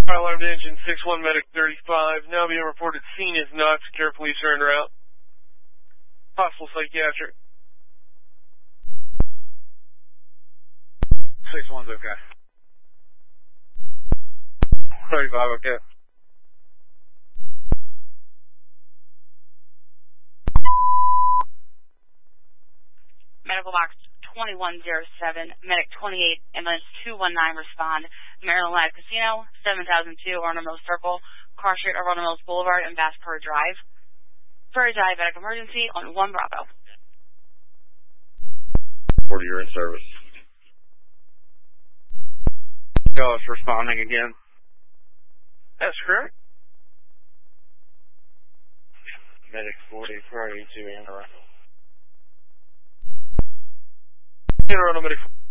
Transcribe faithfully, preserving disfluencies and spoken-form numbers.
Fire alarm to engine six one medic thirty-five, now being reported seen as not secure. Police are en route. Possible psychiatric. six one's okay. thirty-five, okay. Medical box twenty-one oh seven, medic twenty-eight, ambulance two one nine respond. Maryland Live Casino, seven thousand two, Arundel Mills Circle, Car Street, Arundel Mills Boulevard, and Vasspur Drive. For a diabetic emergency on one Bravo. forty, you're in service. Ghost responding again. That's correct. Medic forty, priority to Anne Arundel. Anne Arundel, medic